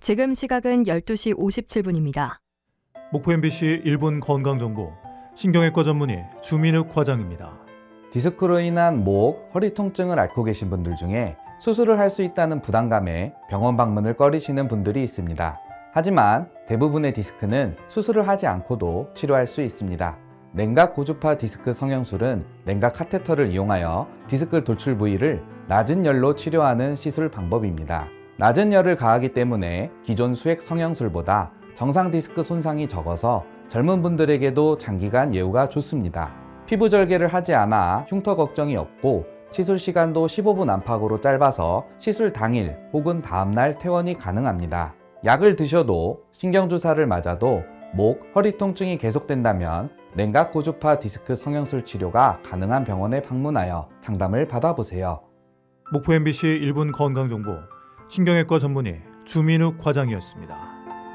지금 시각은 12시 57분입니다. 목포 MBC 1분 건강정보 신경외과 전문의 주민욱 과장입니다. 디스크로 인한 목, 허리 통증을 앓고 계신 분들 중에 수술을 할 수 있다는 부담감에 병원 방문을 꺼리시는 분들이 있습니다. 하지만 대부분의 디스크는 수술을 하지 않고도 치료할 수 있습니다. 냉각 고주파 디스크 성형술은 냉각 카테터를 이용하여 디스크 돌출 부위를 낮은 열로 치료하는 시술 방법입니다. 낮은 열을 가하기 때문에 기존 수액 성형술보다 정상 디스크 손상이 적어서 젊은 분들에게도 장기간 예후가 좋습니다. 피부 절개를 하지 않아 흉터 걱정이 없고 시술 시간도 15분 안팎으로 짧아서 시술 당일 혹은 다음날 퇴원이 가능합니다. 약을 드셔도 신경주사를 맞아도 목, 허리 통증이 계속된다면 냉각 고주파 디스크 성형술 치료가 가능한 병원에 방문하여 상담을 받아보세요. 목포 MBC 1분 건강정보 신경외과 전문의 주민욱 과장이었습니다.